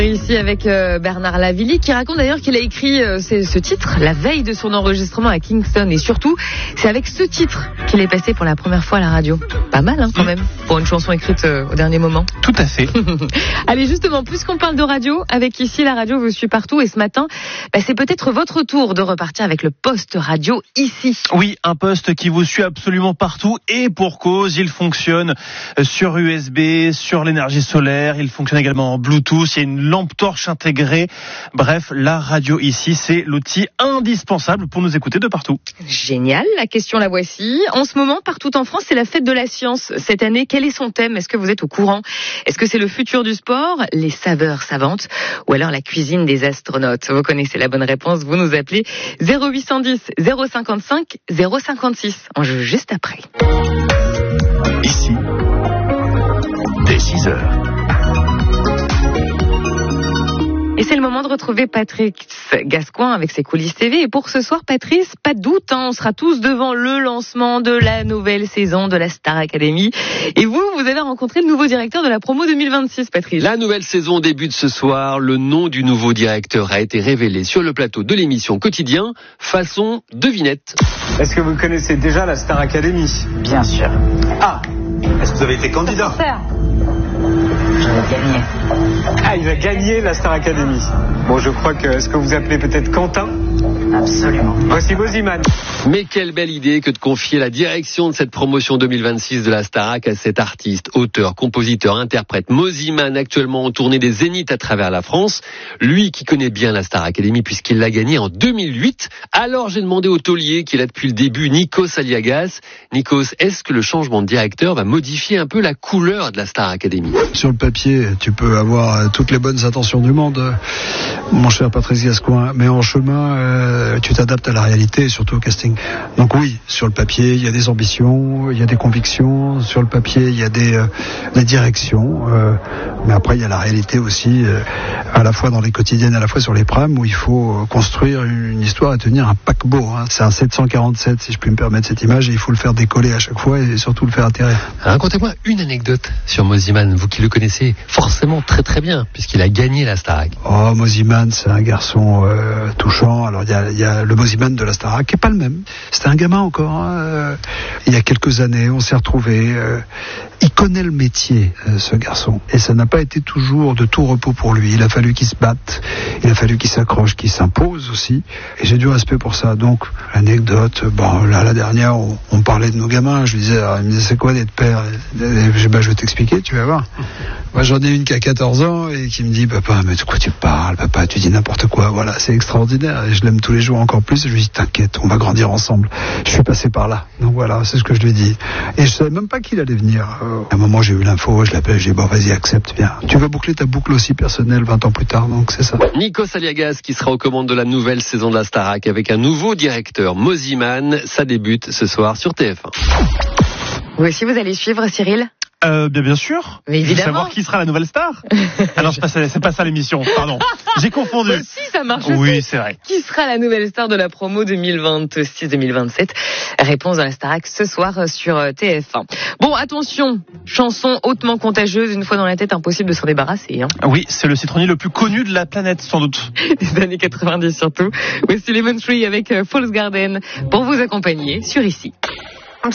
Ici avec Bernard Lavilly qui raconte d'ailleurs qu'il a écrit ce titre la veille de son enregistrement à Kingston et surtout c'est avec ce titre qu'il est passé pour la première fois à la radio. Pas mal quand même pour une chanson écrite au dernier moment. Tout à fait. Allez justement, puisqu'on parle de radio, avec ici la radio vous suit partout et ce matin c'est peut-être votre tour de repartir avec le poste radio ici. Oui, un poste qui vous suit absolument partout et pour cause, il fonctionne sur USB, sur l'énergie solaire, il fonctionne également en Bluetooth, il y a une lampe torche intégrée. Bref, la radio ici, c'est l'outil indispensable pour nous écouter de partout. Génial, la question la voici. En ce moment, partout en France, c'est la fête de la science. Cette année, quel est son thème ? Est-ce que vous êtes au courant ? Est-ce que c'est le futur du sport, les saveurs savantes ou alors la cuisine des astronautes ? Vous connaissez la bonne réponse, vous nous appelez 0810 055 056. On joue juste après. Ici, dès 6h. Et c'est le moment de retrouver Patrice Gascoin avec ses coulisses TV. Et pour ce soir, Patrice, pas de doute, on sera tous devant le lancement de la nouvelle saison de la Star Academy. Et vous avez rencontré le nouveau directeur de la promo 2026, Patrice. La nouvelle saison débute ce soir. Le nom du nouveau directeur a été révélé sur le plateau de l'émission Quotidien, façon devinette. Est-ce que vous connaissez déjà la Star Academy ? Bien sûr. Ah, est-ce que vous avez été candidat ? J'avais gagné. Ah, il a gagné la Star Academy. Bon, je crois que... Est-ce que vous appelez peut-être Quentin ? Absolument. Voici Moziman. Mais quelle belle idée que de confier la direction de cette promotion 2026 de la Starac à cet artiste, auteur, compositeur, interprète Moziman, actuellement en tournée des Zéniths à travers la France. Lui qui connaît bien la Star Academy puisqu'il l'a gagnée en 2008. Alors j'ai demandé au taulier qui est là depuis le début, Nikos Aliagas. Nikos, est-ce que le changement de directeur va modifier un peu la couleur de la Star Academy ? Sur le papier, tu peux avoir toutes les bonnes intentions du monde, mon cher Patrice Gascoin, mais en chemin, tu t'adaptes à la réalité et surtout au casting. Donc oui, sur le papier, il y a des ambitions, il y a des convictions, sur le papier, il y a des directions, mais après, il y a la réalité aussi, à la fois dans les quotidiennes, à la fois sur les prams, où il faut construire une histoire et tenir un paquebot. C'est un 747, si je puis me permettre cette image, et il faut le faire décoller à chaque fois et surtout le faire atterrir. Racontez-moi une anecdote sur Moziman, vous qui le connaissez forcément très très bien, puisqu'il a gagné la Starac. Oh, Moziman, c'est un garçon touchant. Alors, il y a le Moziman de la Starac, qui n'est pas le même. C'était un gamin encore. Il y a quelques années, on s'est retrouvés. Il connaît le métier, ce garçon. Et ça n'a pas été toujours de tout repos pour lui. Il a fallu qu'il se batte. Il a fallu qu'il s'accroche, qu'il s'impose aussi. Et j'ai du respect pour ça. Donc, l'anecdote, la dernière, on parlait de nos gamins. Je lui disais, il me disait, c'est quoi d'être père ? Je vais t'expliquer, tu vas voir. Moi, j'en ai une qui a 14 ans et qui me dit, papa, mais de quoi tu parles, papa, tu dis n'importe quoi. Voilà, c'est extraordinaire. Et je l'aime tous les jours encore plus. Et je lui dis, t'inquiète, on va grandir ensemble. Je suis passé par là. Donc voilà, c'est ce que je lui dis. Et je savais même pas qu'il allait venir. À un moment, j'ai eu l'info, je l'appelle, j'ai dit, vas-y, accepte, viens. Tu vas boucler ta boucle aussi personnelle 20 ans plus tard, donc c'est ça. Nikos Aliagas qui sera aux commandes de la nouvelle saison de la Starac avec un nouveau directeur, Moziman. Ça débute ce soir sur TF1. Vous aussi, vous allez suivre, Cyril ? Bien sûr. Mais évidemment. Je veux savoir qui sera la nouvelle star. Alors, c'est pas ça l'émission, pardon. J'ai confondu. Si, ça marche. Oui, c'est vrai. Qui sera la nouvelle star de la promo 2026-2027 ? Réponse dans la Starac ce soir sur TF1. Bon, attention, chanson hautement contagieuse, une fois dans la tête, impossible de s'en débarrasser. Oui, c'est le citronnier le plus connu de la planète, sans doute. Des années 90 surtout. Voici Lemon Tree avec False Garden pour vous accompagner sur Ici.